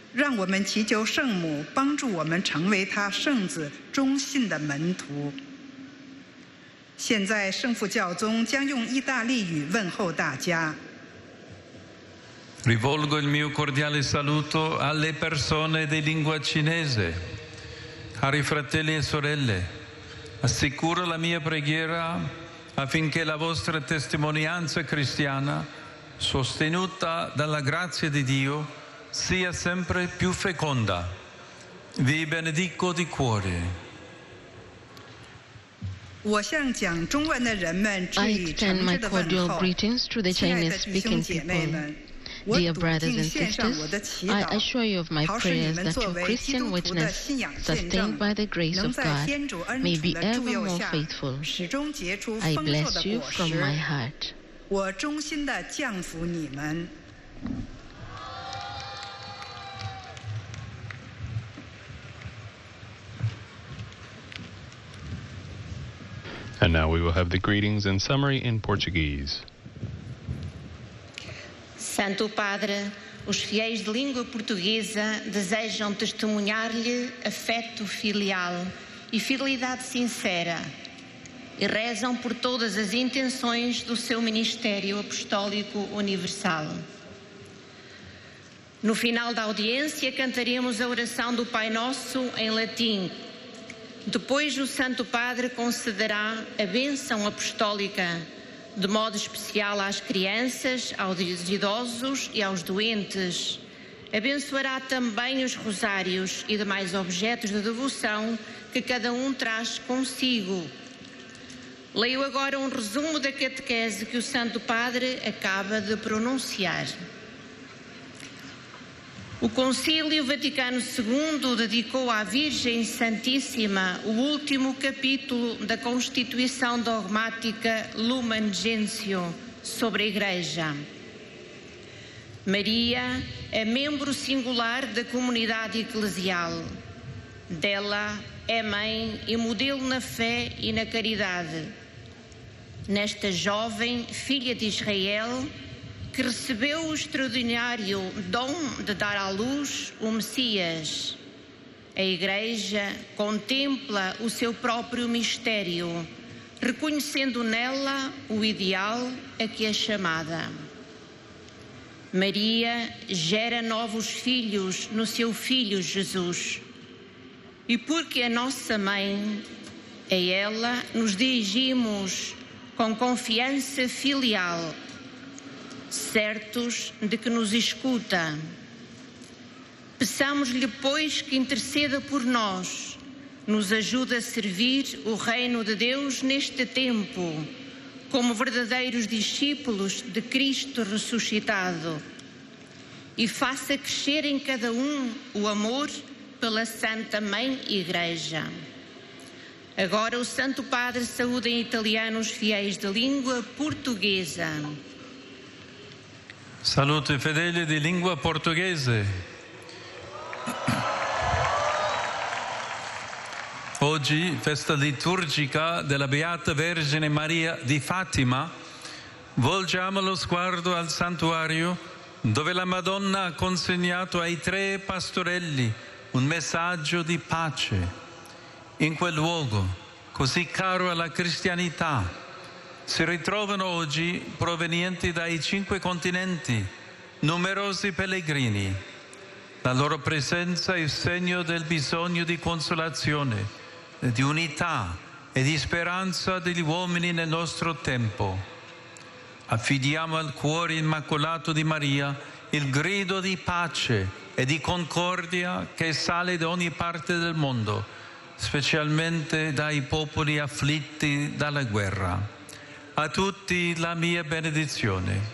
让我们祈求圣母帮助我们成为她圣子忠信的门徒。现在圣父教宗将用意大利语问候大家。 Rivolgo il mio cordiale saluto alle persone di lingua cinese. Cari fratelli e sorelle, assicuro la mia preghiera affinché la vostra testimonianza cristiana, sostenuta dalla grazia di Dio, sia sempre più feconda. Vi benedico di cuore. 我向讲中文的人们致 I 以 extend 诚 my 挚的问 cordial 候。 greetings to the 亲爱的 Chinese 弟兄 speaking 姐妹 people. 们，我 Dear 笃 brothers 定 and 献上我的 sisters, 祈 I 祷， assure you of my 好使你 prayers 们 that 作 your 为基 Christian 督徒的 witness, 信仰见 sustained 证， by the grace 能 of 在 God, 天主恩 may 宠 be 的 ever 助佑 more 下， faithful. 始终结出 I 丰硕 bless 的 you 果 from my 实。 heart. 我衷心的降服你们。 And now we will have the greetings and summary in Portuguese. Santo Padre, os fiéis de língua portuguesa desejam testemunhar-lhe afeto filial e fidelidade sincera e rezam por todas as intenções do seu ministério apostólico universal. No final da audiência cantaremos a oração do Pai Nosso em latim. Depois o Santo Padre concederá a bênção apostólica, de modo especial às crianças, aos idosos e aos doentes. Abençoará também os rosários e demais objetos de devoção que cada um traz consigo. Leio agora um resumo da catequese que o Santo Padre acaba de pronunciar. O Concílio Vaticano II dedicou à Virgem Santíssima o último capítulo da Constituição Dogmática Lumen Gentium sobre a Igreja. Maria é membro singular da comunidade eclesial. Dela é mãe e modelo na fé e na caridade. Nesta jovem filha de Israel, que recebeu o extraordinário dom de dar à luz o Messias. A Igreja contempla o seu próprio mistério, reconhecendo nela o ideal a que é chamada. Maria gera novos filhos no seu Filho Jesus. E porque é nossa mãe, a ela nos dirigimos com confiança filial, certos de que nos escuta. Peçamos-lhe, pois, que interceda por nós, nos ajude a servir o reino de Deus neste tempo, como verdadeiros discípulos de Cristo ressuscitado, e faça crescer em cada um o amor pela Santa Mãe Igreja. Agora o Santo Padre saúda em italiano os fiéis de língua portuguesa. Saluto i fedeli di lingua portoghese. Oggi, festa liturgica della Beata Vergine Maria di Fatima, volgiamo lo sguardo al santuario dove la Madonna ha consegnato ai tre pastorelli un messaggio di pace. In quel luogo, così caro alla cristianità, si ritrovano oggi, provenienti dai 5 continenti, numerosi pellegrini. La loro presenza è segno del bisogno di consolazione, di unità e di speranza degli uomini nel nostro tempo. Affidiamo al cuore immacolato di Maria il grido di pace e di concordia che sale da ogni parte del mondo, specialmente dai popoli afflitti dalla guerra. A tutti la mia benedizione.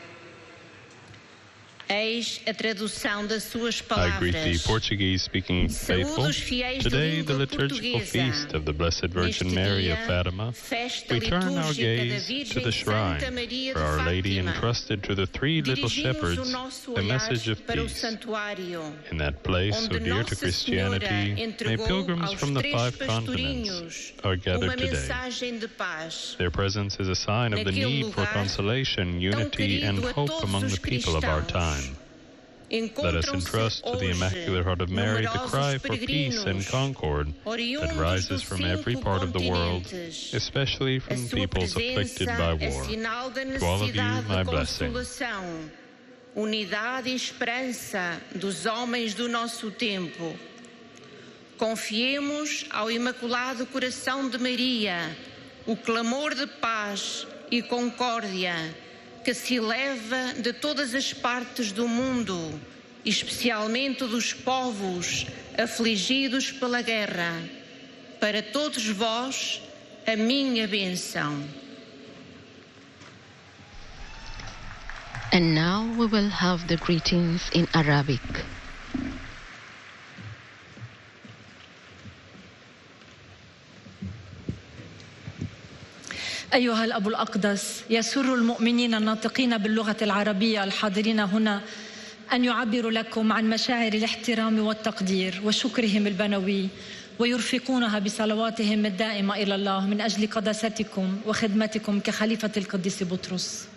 Eis a tradução das suas I greet the palavras. Portuguese-speaking faithful. Saúdo os fiéis de Today, the língua liturgical portuguesa. feast of the Blessed Virgin Neste Mary of dia, Fatima, festa we turn our litúrgica da gaze to Virgem the shrine, Santa Maria where de Our Lady Fátima. entrusted to the three little Dirigimos o shepherds nosso the olhar message of para o peace. santuário, In that place so onde dear to Nossa Christianity, Senhora may entregou pilgrims aos from the três 5 continents pastorinhos are uma gathered today. mensagem de paz. Their presence is a sign of the Naquele need for lugar, consolation, tão unity, and querido a hope todos among os the people of our cristãos. time. Let us entrust to the Immaculate Heart of Mary the cry for peace and concord that rises from every part of the world, especially from peoples afflicted by war. To all of you, my blessing. Unidade e esperança dos homens do nosso tempo. Confiemos ao Imaculado Coração de Maria o clamor de paz e concórdia que se eleva de todas as partes do mundo, especialmente dos povos afligidos pela guerra. Para todos vós, a minha bênção. And now we will have the greetings in Arabic. أيها الأب الأقدس، يسر المؤمنين الناطقين باللغة العربية الحاضرين هنا أن يعبروا لكم عن مشاعر الاحترام والتقدير وشكرهم البنوي ويرفقونها بصلواتهم الدائمة إلى الله من أجل قداستكم وخدمتكم كخليفة القديس بطرس.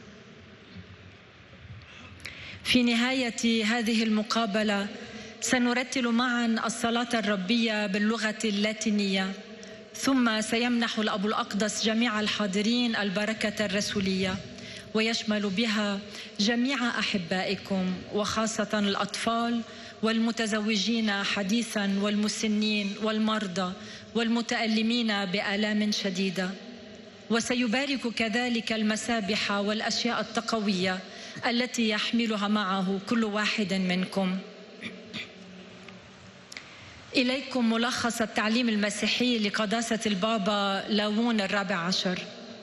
في نهاية هذه المقابلة سنرتل معا الصلاة الربية باللغة اللاتينية، ثم سيمنح الأب الأقدس جميع الحاضرين البركة الرسولية، ويشمل بها جميع أحبائكم وخاصة الأطفال والمتزوجين حديثا والمسنين والمرضى والمتألمين بآلام شديدة. وسيبارك كذلك المسابح والأشياء التقوية التي يحملها معه كل واحد منكم. إليكم ملخص التعليم المسيحي لقداسة البابا لاون الرابع عشر.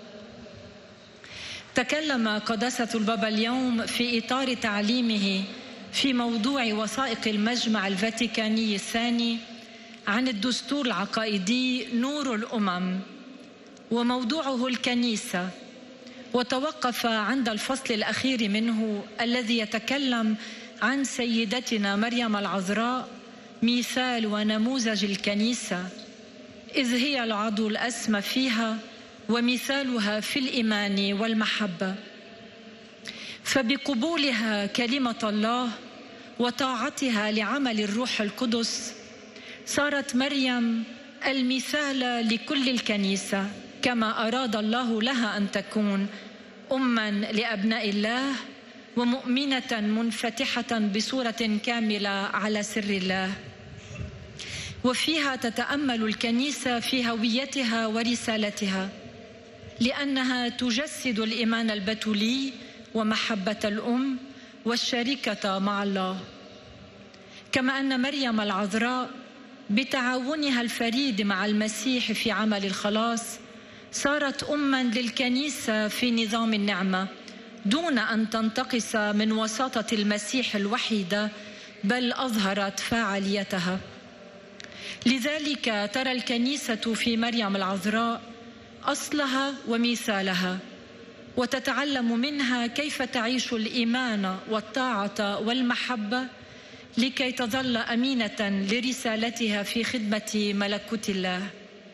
تكلم قداسة البابا اليوم في إطار تعليمه في موضوع وثائق المجمع الفاتيكاني الثاني عن الدستور العقائدي نور الأمم، وموضوعه الكنيسة، وتوقف عند الفصل الأخير منه الذي يتكلم عن سيدتنا مريم العذراء مثال ونموذج الكنيسة، إذ هي العضو الأسمى فيها ومثالها في الإيمان والمحبة. فبقبولها كلمة الله وطاعتها لعمل الروح القدس صارت مريم المثال لكل الكنيسة، كما أراد الله لها أن تكون أماً لأبناء الله ومؤمنة منفتحة بصورة كاملة على سر الله. وفيها تتأمل الكنيسة في هويتها ورسالتها، لأنها تجسد الإيمان البتولي ومحبة الأم والشركة مع الله. كما أن مريم العذراء بتعاونها الفريد مع المسيح في عمل الخلاص صارت أماً للكنيسة في نظام النعمة، دون أن تنتقص من وساطة المسيح الوحيدة، بل أظهرت فاعليتها. لذلك ترى الكنيسة في مريم العذراء أصلها ومثالها، وتتعلم منها كيف تعيش الإيمان والطاعة والمحبة لكي تظل أمينة لرسالتها في خدمة ملكوت الله.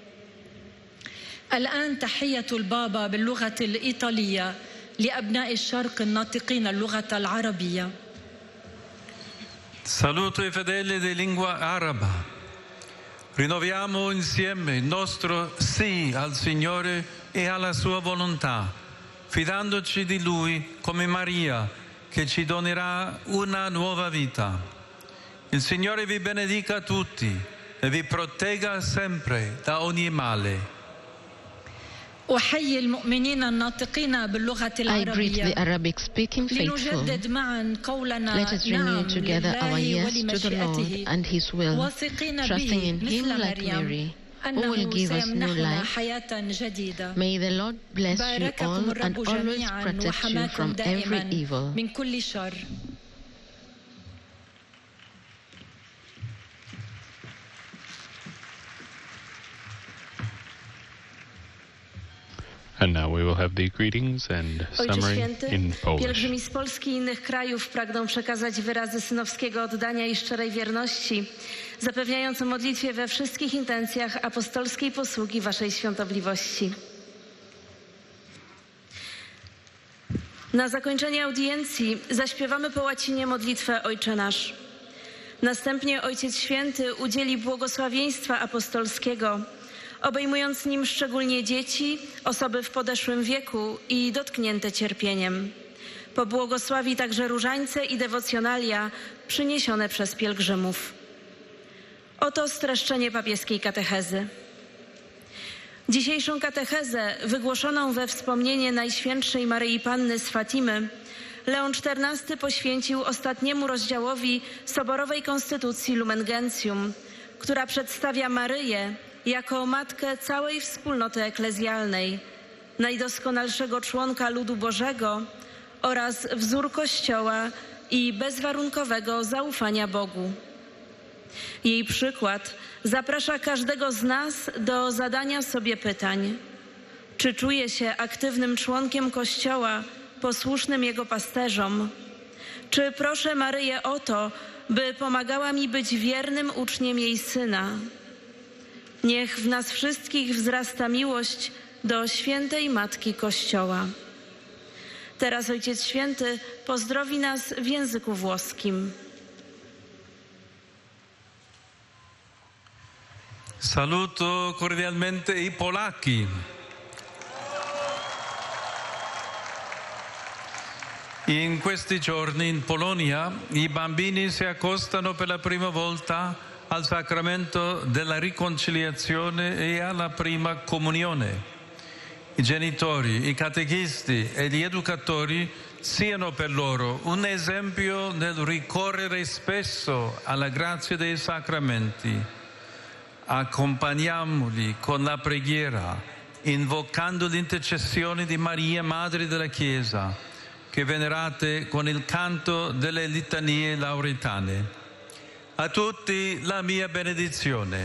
الآن تحية البابا باللغة الإيطالية لأبناء الشرق الناطقين اللغة العربية. Saluto i fedeli di lingua araba. Rinnoviamo insieme il nostro sì al Signore e alla sua volontà, fidandoci di Lui come Maria, che ci donerà una nuova vita. Il Signore vi benedica tutti e vi protegga sempre da ogni male. أحيي المؤمنين الناطقين باللغة العربية. I greet the Arabic-speaking faithful. لنجدد معا قولنا Let us renew together our yes to the Lord and His will, trusting in Him like Mary, who will give us new life. May the Lord bless you all and always protect you from every evil. من كل شر. And now we will have the greetings and summary in Polish. Pielgrzymi z Polski i innych krajów pragną przekazać wyrazy synowskiego oddania i szczerej wierności, zapewniając o modlitwie we wszystkich intencjach apostolskiej posługi Waszej Świątobliwości. Na zakończenie audiencji zaśpiewamy po łacinie modlitwę Ojcze Nasz. Następnie Ojciec Święty udzieli błogosławieństwa apostolskiego, obejmując nim szczególnie dzieci, osoby w podeszłym wieku i dotknięte cierpieniem. Pobłogosławi także różańce i dewocjonalia przyniesione przez pielgrzymów. Oto streszczenie papieskiej katechezy. Dzisiejszą katechezę, wygłoszoną we wspomnienie Najświętszej Maryi Panny z Fatimy, Leon XIV poświęcił ostatniemu rozdziałowi soborowej konstytucji Lumen Gentium, która przedstawia Maryję jako matkę całej wspólnoty eklezjalnej, najdoskonalszego członka ludu Bożego oraz wzór Kościoła i bezwarunkowego zaufania Bogu. Jej przykład zaprasza każdego z nas do zadania sobie pytań: czy czuję się aktywnym członkiem Kościoła, posłusznym Jego pasterzom? Czy proszę Maryję o to, by pomagała mi być wiernym uczniem jej Syna? Niech w nas wszystkich wzrasta miłość do świętej Matki Kościoła. Teraz Ojciec Święty pozdrowi nas w języku włoskim. Saluto cordialmente i polacchi. In questi giorni in Polonia i bambini si accostano per la prima volta al sacramento della riconciliazione e alla prima comunione. I genitori, i catechisti e gli educatori siano per loro un esempio nel ricorrere spesso alla grazia dei sacramenti. Accompagniamoli con la preghiera, invocando l'intercessione di Maria, Madre della Chiesa, che venerate con il canto delle litanie lauretane. A tutti la mia benedizione.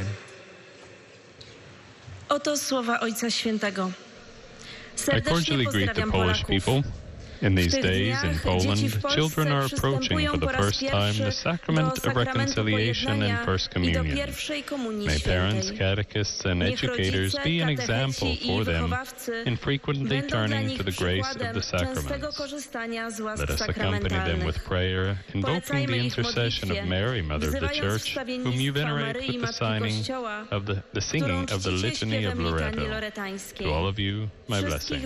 Oto słowa Ojca Świętego. I cordially greet the Polish people. In these days in Poland, children are approaching for the first time the sacrament of reconciliation and First Communion. May parents, catechists, and educators be an example for them in frequently turning to the grace of the sacraments. Let us accompany them with prayer, invoking the intercession of Mary, Mother of the Church, whom you venerate with the singing of the Litany of Loreto. To all of you, my blessing.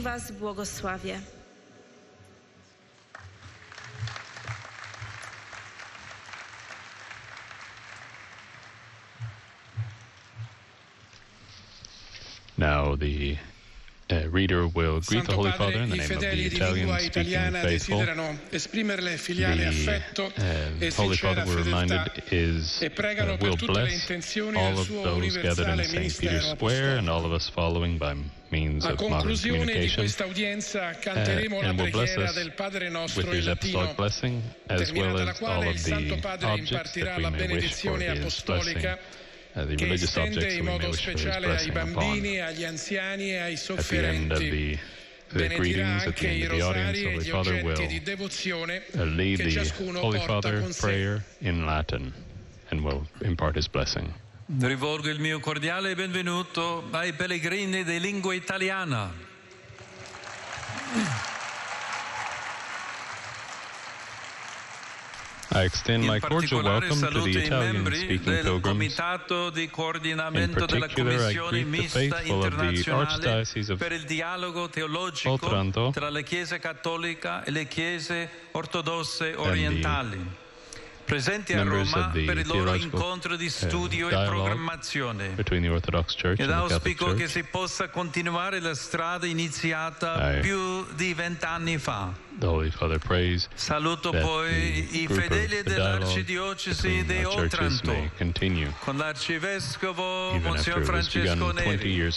Now the reader will greet the Holy Father in the name of the Italian-speaking faithful. The Holy Father, we're reminded, will bless all of those gathered in St. Peter's Square and all of us following by means of modern communication. And will bless us with His apostolic blessing, as well as all of the objects that we may wish for His blessing. The religious objects that we may wish for His blessing upon. At the end of the greetings, at the end of the audience, the Holy Father will lead the Holy Father prayer in Latin and will impart His blessing. Rivolgo il mio cordiale benvenuto ai pellegrini di lingua italiana. I extend my cordial welcome to the Italian-speaking pilgrims. In particular, I greet the faithful of the Archdiocese of Otranto tra le chiese cattolica e le chiese ortodosse orientali, presenti a Roma per il loro incontro di studio e programmazione. Ed auspico che si possa continuare la strada iniziata più di 20 anni fa. Saluto poi i fedeli dell'Arcidiocesi di Otranto con l'Arcivescovo Monsignor Francesco Neri.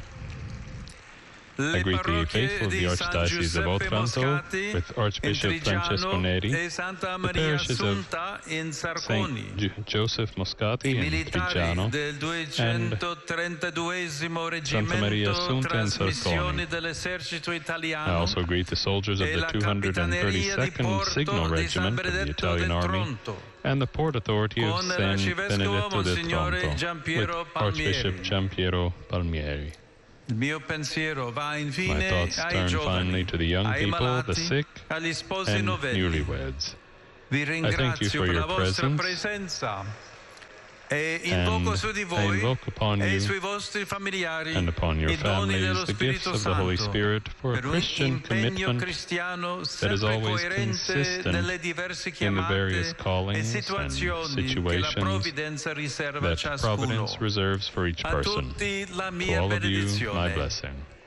I greet the faithful of the Archdiocese of Otranto with Archbishop Francesco Neri, the parishes of St. Joseph Moscati in Triggiano, and Santa Maria Assunta in Sarconi. I also greet the soldiers of the 232nd Signal Regiment of the Italian Army and the Port Authority of San Benedetto del Tronto with Archbishop Giampiero Palmieri. My thoughts turn finally to the young people, the sick, and newlyweds. I thank you for your presence, and I invoke upon you and upon your families the gifts of the Holy Spirit for a Christian commitment that is always consistent in the various callings and situations that Providence reserves for each person. To all of you, my blessing.